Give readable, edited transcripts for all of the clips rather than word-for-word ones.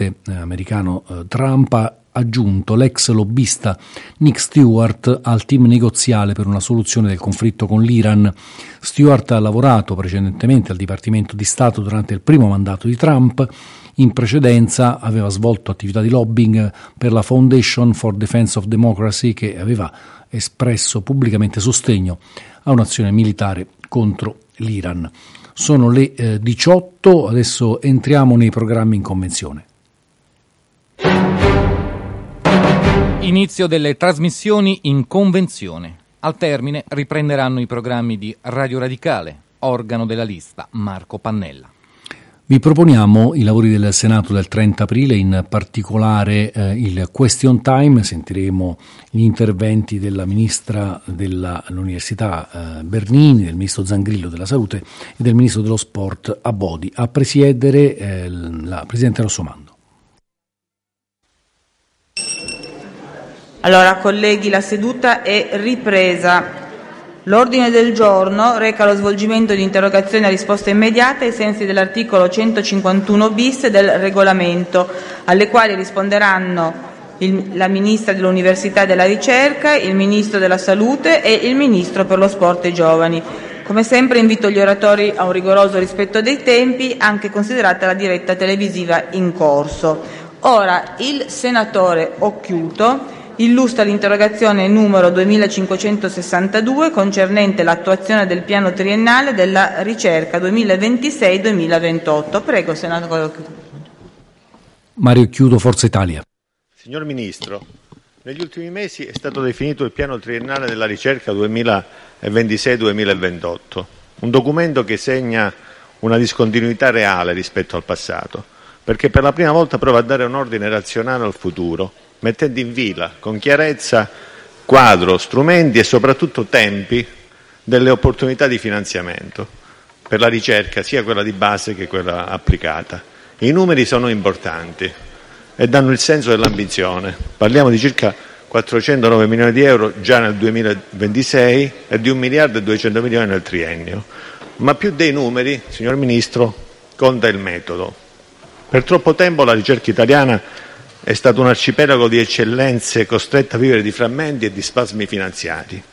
presidente americano Trump ha aggiunto l'ex lobbista Nick Stewart al team negoziale per una soluzione del conflitto con l'Iran. Stewart ha lavorato precedentemente al Dipartimento di Stato durante il primo mandato di Trump. In precedenza aveva svolto attività di lobbying per la Foundation for Defense of Democracy, che aveva espresso pubblicamente sostegno a un'azione militare contro l'Iran. Sono le 18, adesso entriamo nei programmi in convenzione. Inizio delle trasmissioni in convenzione. Al termine riprenderanno i programmi di Radio Radicale, organo della lista Marco Pannella. Vi proponiamo i lavori del Senato del 30 aprile, in particolare il question time. Sentiremo gli interventi della Ministra dell'Università Bernini, del Ministro Zangrillo della Salute e del Ministro dello Sport Abodi. A presiedere la Presidente Rossomando. Allora, colleghi, la seduta è ripresa. L'ordine del giorno reca lo svolgimento di interrogazioni a risposta immediata ai sensi dell'articolo 151 bis del regolamento, alle quali risponderanno la Ministra dell'Università e della Ricerca, il Ministro della Salute e il Ministro per lo Sport e i Giovani. Come sempre invito gli oratori a un rigoroso rispetto dei tempi, anche considerata la diretta televisiva in corso. Ora il senatore Occhiuto illustra l'interrogazione numero 2562 concernente l'attuazione del piano triennale della ricerca 2026-2028. Prego, senatore Occhiuto. Mario Occhiuto, Forza Italia. Signor Ministro, negli ultimi mesi è stato definito il piano triennale della ricerca 2026-2028, un documento che segna una discontinuità reale rispetto al passato, perché per la prima volta prova a dare un ordine razionale al futuro, mettendo in fila con chiarezza quadro, strumenti e soprattutto tempi delle opportunità di finanziamento per la ricerca, sia quella di base che quella applicata. I numeri sono importanti e danno il senso dell'ambizione. Parliamo di circa 409 milioni di euro già nel 2026 e di 1 miliardo e 200 milioni nel triennio. Ma più dei numeri, signor Ministro, conta il metodo. Per troppo tempo la ricerca italiana è stato un arcipelago di eccellenze costretta a vivere di frammenti e di spasmi finanziari.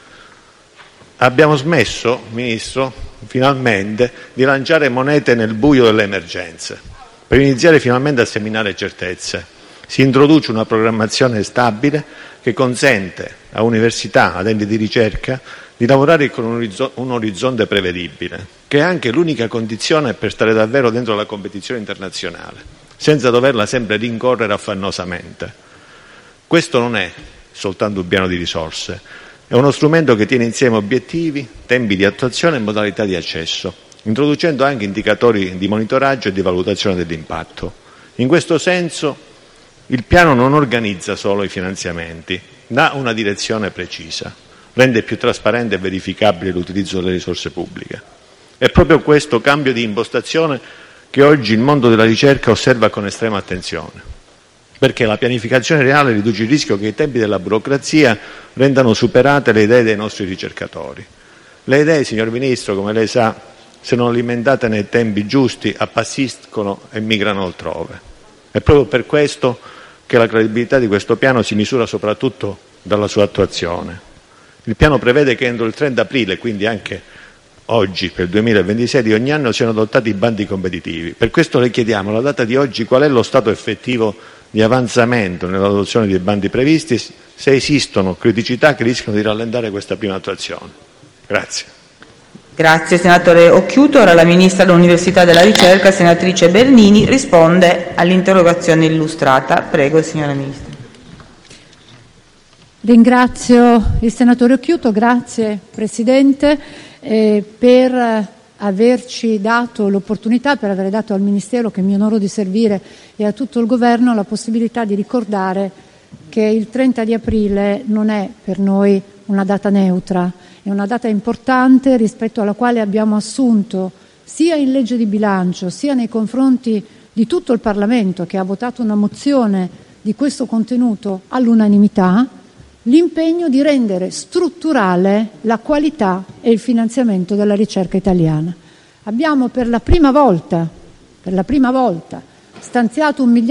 Abbiamo smesso, Ministro, finalmente, di lanciare monete nel buio delle emergenze, per iniziare finalmente a seminare certezze. Si introduce una programmazione stabile che consente a università, ad enti di ricerca, di lavorare con un orizzonte prevedibile, che è anche l'unica condizione per stare davvero dentro la competizione internazionale, senza doverla sempre rincorrere affannosamente. Questo non è soltanto un piano di risorse, è uno strumento che tiene insieme obiettivi, tempi di attuazione e modalità di accesso, introducendo anche indicatori di monitoraggio e di valutazione dell'impatto. In questo senso il piano non organizza solo i finanziamenti, dà una direzione precisa, rende più trasparente e verificabile l'utilizzo delle risorse pubbliche. È proprio questo cambio di impostazione che oggi il mondo della ricerca osserva con estrema attenzione, perché la pianificazione reale riduce il rischio che i tempi della burocrazia rendano superate le idee dei nostri ricercatori. Le idee, signor Ministro, come lei sa, se non alimentate nei tempi giusti, appassiscono e migrano altrove. È proprio per questo che la credibilità di questo piano si misura soprattutto dalla sua attuazione. Il piano prevede che entro il 30 aprile, quindi anche oggi per il 2026, di ogni anno siano adottati i bandi competitivi. Per questo le chiediamo, alla data di oggi, qual è lo stato effettivo di avanzamento nell'adozione dei bandi previsti, se esistono criticità che rischiano di rallentare questa prima attuazione. Grazie. Grazie, senatore Occhiuto. Ora la Ministra dell'Università e della Ricerca, senatrice Bernini, risponde all'interrogazione illustrata. Prego, signora Ministra. Ringrazio il senatore Occhiuto, grazie Presidente, per averci dato l'opportunità, per aver dato al Ministero che mi onoro di servire e a tutto il Governo la possibilità di ricordare che il 30 di aprile non è per noi una data neutra, è una data importante rispetto alla quale abbiamo assunto sia in legge di bilancio sia nei confronti di tutto il Parlamento, che ha votato una mozione di questo contenuto all'unanimità, l'impegno di rendere strutturale la qualità e il finanziamento della ricerca italiana. Abbiamo per la prima volta stanziato 1